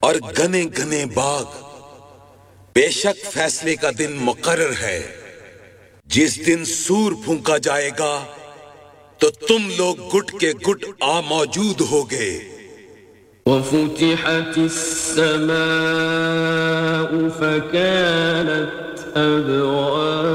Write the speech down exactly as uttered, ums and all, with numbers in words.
और घने घने बाग। बेशक फैसले का दिन मुकर्रर है, जिस दिन सूर फूंका जाएगा तो तुम लोग गुट के गुट आ मौजूद होगे। وفتحت السماء فكانت أبوابا